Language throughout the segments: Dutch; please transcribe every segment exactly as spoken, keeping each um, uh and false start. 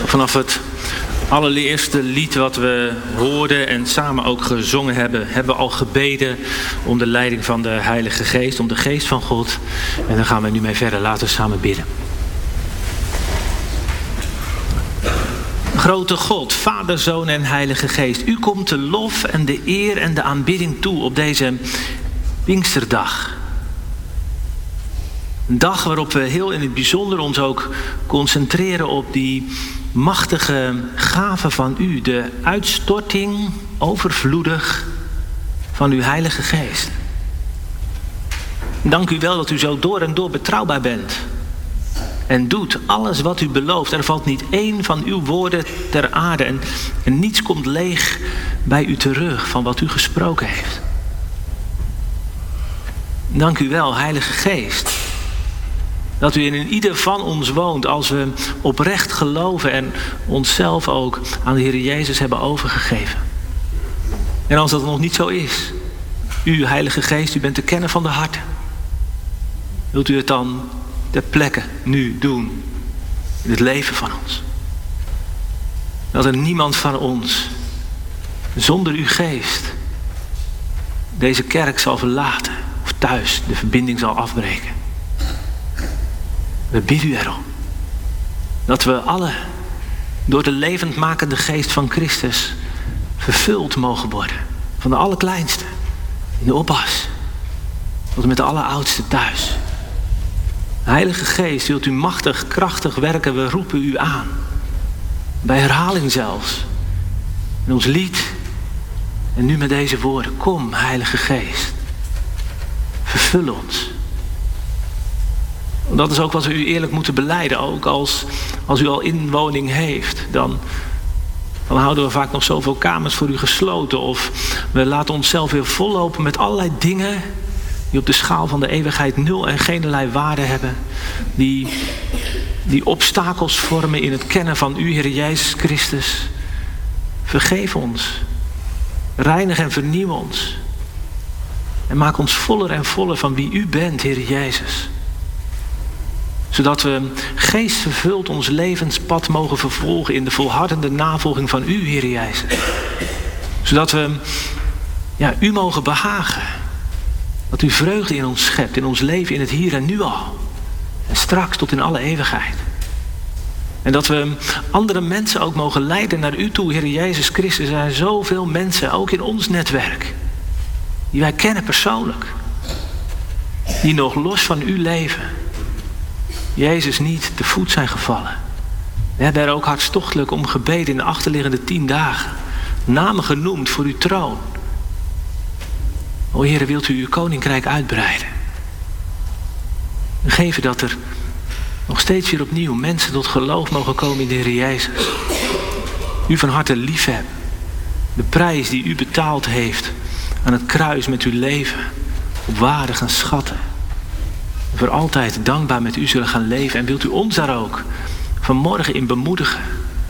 Vanaf het allereerste lied wat we hoorden en samen ook gezongen hebben, hebben we al gebeden om de leiding van de Heilige Geest, om de Geest van God. En daar gaan we nu mee verder. Laten we samen bidden. Grote God, Vader, Zoon en Heilige Geest, u komt de lof en de eer en de aanbidding toe op deze Pinksterdag. Een dag waarop we heel in het bijzonder ons ook concentreren op die machtige gave van u. De uitstorting, overvloedig, van uw Heilige Geest. Dank u wel dat u zo door en door betrouwbaar bent. En doet alles wat u belooft. Er valt niet één van uw woorden ter aarde. En, en niets komt leeg bij u terug van wat u gesproken heeft. Dank u wel, Heilige Geest. Dat u in ieder van ons woont als we oprecht geloven en onszelf ook aan de Heer Jezus hebben overgegeven. En als dat nog niet zo is, u, Heilige Geest, u bent de kenner van de harten. Wilt u het dan ter plekke nu doen in het leven van ons? Dat er niemand van ons zonder uw Geest deze kerk zal verlaten of thuis de verbinding zal afbreken. We bidden u erom dat we alle door de levendmakende Geest van Christus vervuld mogen worden. Van de allerkleinste in de oppas tot en met de alleroudste thuis. Heilige Geest, wilt u machtig, krachtig werken, we roepen u aan. Bij herhaling zelfs. In ons lied en nu met deze woorden. Kom, Heilige Geest. Vervul ons. Dat is ook wat we u eerlijk moeten belijden. Ook als, als u al inwoning heeft. Dan, dan houden we vaak nog zoveel kamers voor u gesloten. Of we laten onszelf weer vollopen met allerlei dingen die op de schaal van de eeuwigheid nul en geenerlei waarde hebben. Die, die obstakels vormen in het kennen van u, Heer Jezus Christus. Vergeef ons. Reinig en vernieuw ons. En maak ons voller en voller van wie u bent, Heer Jezus. Zodat we geestvervuld ons levenspad mogen vervolgen in de volhardende navolging van u, Heer Jezus. Zodat we ja, u mogen behagen. Dat u vreugde in ons schept, in ons leven, in het hier en nu al. En straks tot in alle eeuwigheid. En dat we andere mensen ook mogen leiden naar u toe, Heer Jezus Christus. Er zijn zoveel mensen, ook in ons netwerk, die wij kennen persoonlijk. Die nog los van u leven. Jezus niet te voet zijn gevallen. We hebben er ook hartstochtelijk om gebeden in de achterliggende tien dagen. Namen genoemd voor uw troon. O Heere, wilt u uw koninkrijk uitbreiden? En geven dat er nog steeds weer opnieuw mensen tot geloof mogen komen in de Heer Jezus. U van harte liefhebben. De prijs die u betaald heeft aan het kruis met uw leven. Op waarde gaan schatten. En voor altijd dankbaar met u zullen gaan leven. En wilt u ons daar ook vanmorgen in bemoedigen.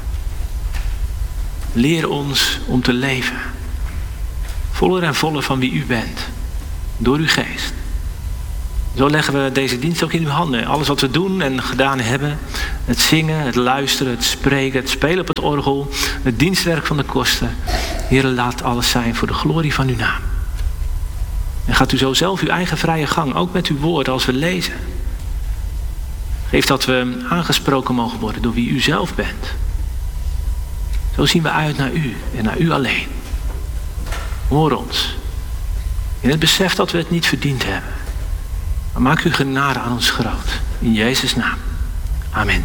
Leer ons om te leven. Voller en voller van wie u bent. Door uw Geest. Zo leggen we deze dienst ook in uw handen. Alles wat we doen en gedaan hebben. Het zingen, het luisteren, het spreken, het spelen op het orgel. Het dienstwerk van de kosten. Heere, laat alles zijn voor de glorie van uw naam. En gaat u zo zelf uw eigen vrije gang. Ook met uw woord als we lezen. Geef dat we aangesproken mogen worden door wie u zelf bent. Zo zien we uit naar u en naar u alleen. Hoor ons. In het besef dat we het niet verdiend hebben. Maar maak uw genade aan ons groot. In Jezus' naam. Amen.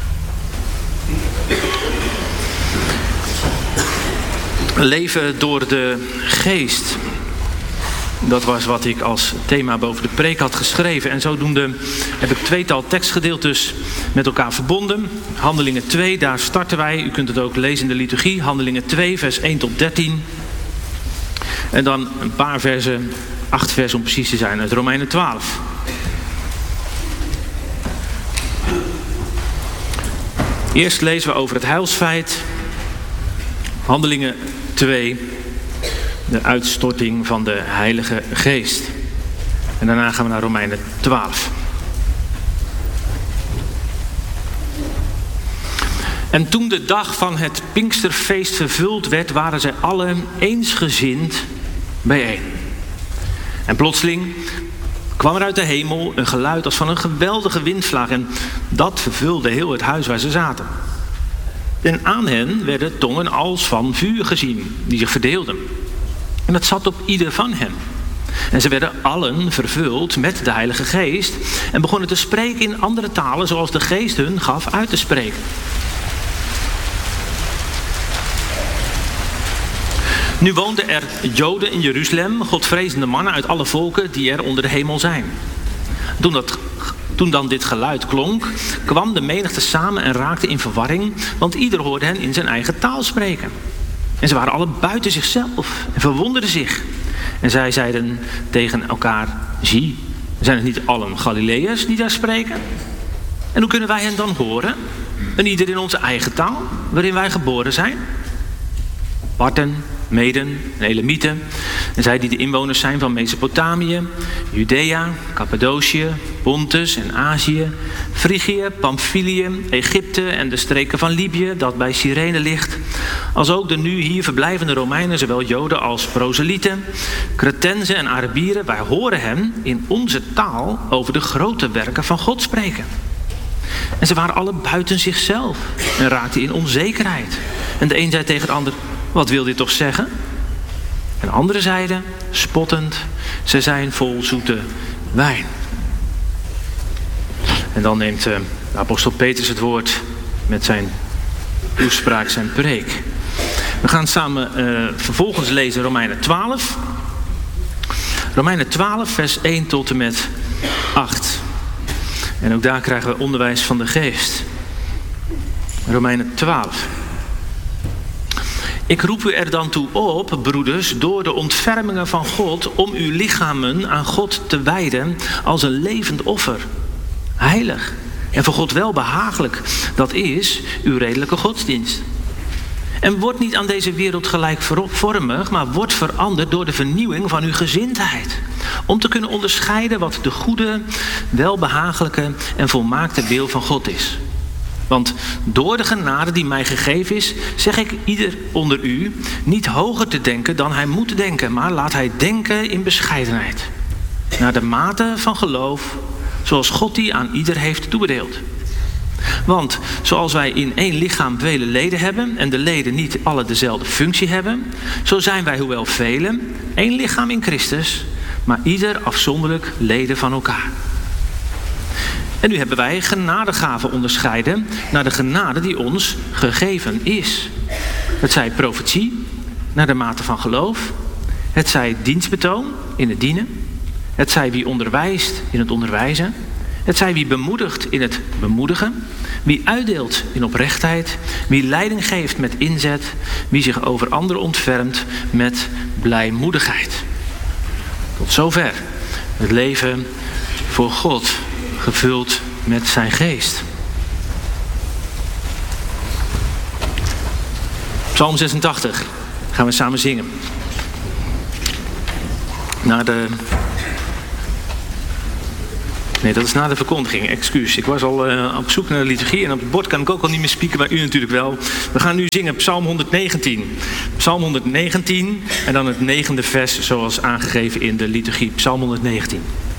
Leven door de Geest. Dat was wat ik als thema boven de preek had geschreven. En zodoende heb ik tweetal tekstgedeeltes met elkaar verbonden. Handelingen twee, daar starten wij. U kunt het ook lezen in de liturgie. Handelingen twee, vers één tot dertien. En dan een paar versen, acht versen om precies te zijn, uit Romeinen twaalf. Eerst lezen we over het heilsfeit. Handelingen twee, de uitstorting van de Heilige Geest. En daarna gaan we naar Romeinen twaalf. En toen de dag van het Pinksterfeest vervuld werd, waren zij allen eensgezind bijeen. En plotseling kwam er uit de hemel een geluid als van een geweldige windvlaag. En dat vervulde heel het huis waar ze zaten. En aan hen werden tongen als van vuur gezien, die zich verdeelden. En dat zat op ieder van hen. En ze werden allen vervuld met de Heilige Geest en begonnen te spreken in andere talen zoals de Geest hun gaf uit te spreken. Nu woonden er Joden in Jeruzalem, godvrezende mannen uit alle volken die er onder de hemel zijn. Toen, dat, toen dan dit geluid klonk, kwam de menigte samen en raakte in verwarring, want ieder hoorde hen in zijn eigen taal spreken. En ze waren allen buiten zichzelf en verwonderden zich. En zij zeiden tegen elkaar, zie, zijn het niet allen Galileërs die daar spreken? En hoe kunnen wij hen dan horen? En ieder in onze eigen taal, waarin wij geboren zijn? Parten, Meden en Elamieten, en zij die de inwoners zijn van Mesopotamië, Judea, Cappadocië, Pontus en Azië, Frigië, Pamphylië, Egypte en de streken van Libië, dat bij Cyrene ligt, als ook de nu hier verblijvende Romeinen, zowel Joden als proselieten, Cretenzen en Arabieren, wij horen hen in onze taal over de grote werken van God spreken. En ze waren alle buiten zichzelf en raakten in onzekerheid. En de een zei tegen de ander, wat wil dit toch zeggen? En anderen zeiden, spottend, ze zijn vol zoete wijn. En dan neemt de apostel Petrus het woord met zijn toespraak, zijn preek. We gaan samen uh, vervolgens lezen Romeinen twaalf. Romeinen twaalf, vers één tot en met acht. En ook daar krijgen we onderwijs van de geest. Romeinen twaalf. Ik roep u er dan toe op, broeders, door de ontfermingen van God, om uw lichamen aan God te wijden als een levend offer. Heilig en voor God wel behagelijk. Dat is uw redelijke godsdienst. En word niet aan deze wereld gelijkvormig, maar word veranderd door de vernieuwing van uw gezindheid. Om te kunnen onderscheiden wat de goede, welbehagelijke en volmaakte wil van God is. Want door de genade die mij gegeven is, zeg ik ieder onder u niet hoger te denken dan hij moet denken, maar laat hij denken in bescheidenheid. Naar de mate van geloof, zoals God die aan ieder heeft toebedeeld. Want zoals wij in één lichaam vele leden hebben en de leden niet alle dezelfde functie hebben, zo zijn wij, hoewel velen, één lichaam in Christus, maar ieder afzonderlijk leden van elkaar. En nu hebben wij genadegaven onderscheiden naar de genade die ons gegeven is. Het zij profetie, naar de mate van geloof. Het zij dienstbetoon in het dienen. Het zij wie onderwijst in het onderwijzen. Het zij wie bemoedigt in het bemoedigen. Wie uitdeelt in oprechtheid. Wie leiding geeft met inzet. Wie zich over anderen ontfermt met blijmoedigheid. Tot zover het leven voor God, gevuld met zijn geest. Psalm zesentachtig gaan we samen zingen. Na de... Nee, dat is na de verkondiging, excuus. Ik was al uh, op zoek naar de liturgie en op het bord kan ik ook al niet meer spieken, maar u natuurlijk wel. We gaan nu zingen Psalm honderdnegentien. Psalm honderdnegentien en dan het negende vers zoals aangegeven in de liturgie. Psalm honderdnegentien.